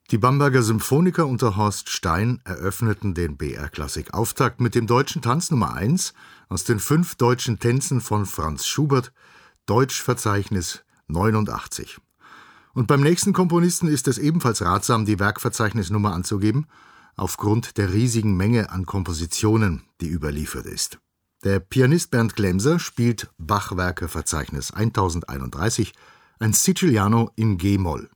Die Bamberger Symphoniker unter Horst Stein eröffneten den BR-Klassik-Auftakt mit dem Deutschen Tanz Nummer 1 aus den 5 deutschen Tänzen von Franz Schubert, Deutschverzeichnis 89. Und beim nächsten Komponisten ist es ebenfalls ratsam, die Werkverzeichnisnummer anzugeben, aufgrund der riesigen Menge an Kompositionen, die überliefert ist. Der Pianist Bernd Glemser spielt Bach-Werke-Verzeichnis 1031, ein Siciliano in G-Moll.